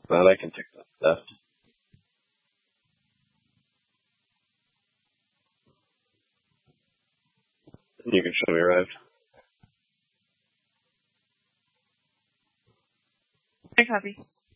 But I can take that stuff. You can show me arrived. I copy.